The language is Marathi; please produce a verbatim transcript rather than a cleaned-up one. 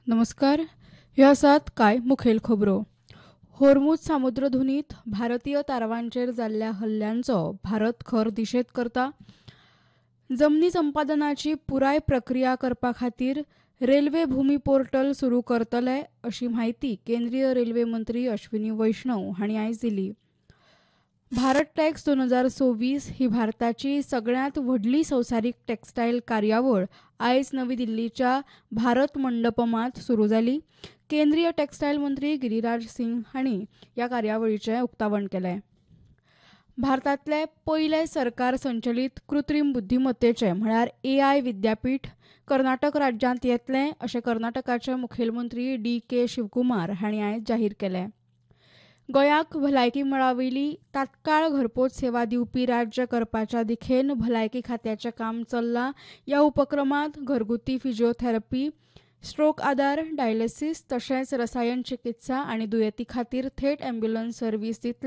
नमस्कार. ह्या आसात कांय मुखेल खबरो. होर्मुझ सामुद्रधुनीत भारतीय तारवांचेर जाल्ल्या हल्ल्यांचो भारत खर निशेध करता. जमनी संपादनाची पुराय प्रक्रिया करपा खातीर रेल्वे भूमी पोर्टल सुरू करतले अशी म्हायती केंद्रीय रेल्वे मंत्री अश्विनी वैष्णव हांणी आयज दिली. भारत टॅक्स दोन हजार सव्वीस ही भारताची सगळ्यांत व्हडली संवसारीक टॅक्सटायल कार्यावळ आयज नवी दिल्लीच्या भारत मंडपमांत सुरू जाली. केंद्रीय टॅक्सटायल मंत्री गिरीराज सिंग हांणी ह्या कार्यावळीचें उक्तावण केलें. भारतांतले पयले सरकार संचलीत कृत्रीम बुद्धीमत्तेचें म्हळ्यार एआय विद्यापीठ कर्नाटक राज्यांत येतलें अशें कर्नाटकाचे मुखेलमंत्री डी के शिवकुमार हांणी आयज जाहीर केलें. गोंयाक भलायकी मळा वयली तात्काळ घरपोच सेवा दिवपी राज्य करपाच्या दिखेन भलायकी खात्याचें काम चल्लां. ह्या उपक्रमांत घरगुती फिजिओथेरपी, स्ट्रोक आदार, डायलिसीस तशेंच रसायन चिकित्सा आनी दुयेंती खातीर थेट अँब्युलन्स सर्व्हिस दितले